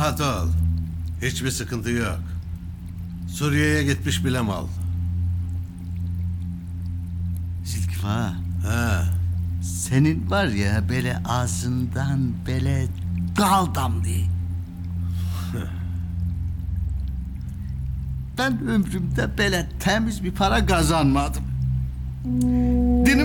Rahat ol. Hiçbir sıkıntı yok. Suriye'ye gitmiş bile mal. Zülküfa, Ha. senin var ya böyle ağzından böyle bal damlıyor. Ben ömrümde böyle temiz bir para kazanmadım.